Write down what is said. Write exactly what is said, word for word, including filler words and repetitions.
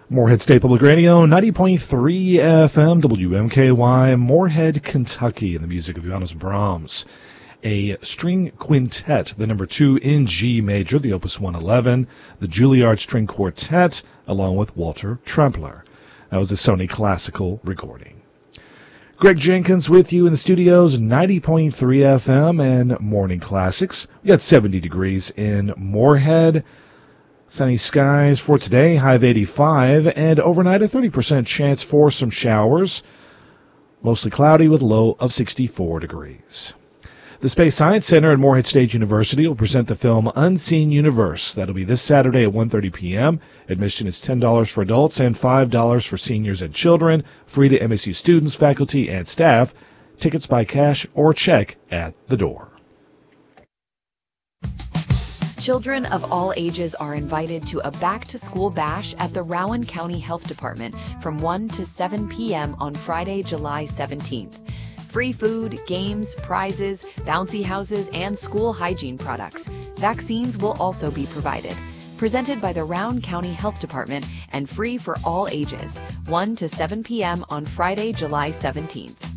Morehead State Public Radio, ninety point three F M, W M K Y, Morehead, Kentucky, and the music of Johannes Brahms. A string quintet, the number two in G major, the Opus one eleven, the Juilliard String Quartet, along with Walter Trempler. That was a Sony Classical recording. Greg Jenkins with you in the studios, ninety point three F M and Morning Classics. We got seventy degrees in Morehead. Sunny skies for today, high of eighty-five, and overnight a thirty percent chance for some showers. Mostly cloudy with low of sixty-four degrees. The Space Science Center at Morehead State University will present the film Unseen Universe. That'll be this Saturday at one thirty p.m. Admission is ten dollars for adults and five dollars for seniors and children. Free to M S U students, faculty, and staff. Tickets by cash or check at the door. Children of all ages are invited to a back-to-school bash at the Rowan County Health Department from one to seven p.m. on Friday, July seventeenth. Free food, games, prizes, bouncy houses, and school hygiene products. Vaccines will also be provided. Presented by the Rowan County Health Department and free for all ages. one to seven p.m. on Friday, July seventeenth.